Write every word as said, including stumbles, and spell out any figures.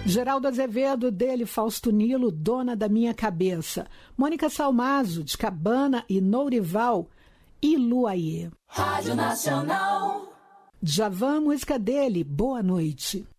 Geraldo Azevedo, dele Fausto Nilo, Dona da Minha Cabeça. Mônica Salmazo, de Cabana e Nourival, Iluaiê. Rádio Nacional. Djavan, música dele, Boa Noite.